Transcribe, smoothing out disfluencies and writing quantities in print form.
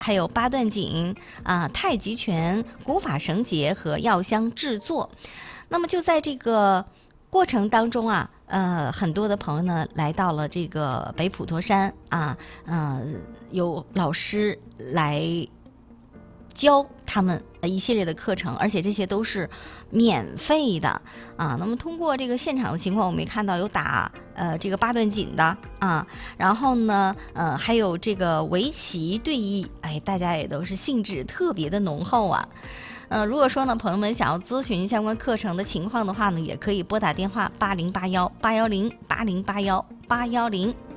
还有八段锦太极拳、古法绳结和药香制作。那么就在这个过程当中很多的朋友呢来到了这个北普陀山有老师来教他们一系列的课程，而且这些都是免费的那么通过这个现场的情况，我们也看到有打这个八段锦的然后呢还有这个围棋对弈，大家也都是兴致特别的浓厚如果说呢朋友们想要咨询相关课程的情况的话呢，也可以拨打电话8081-810-8081-810。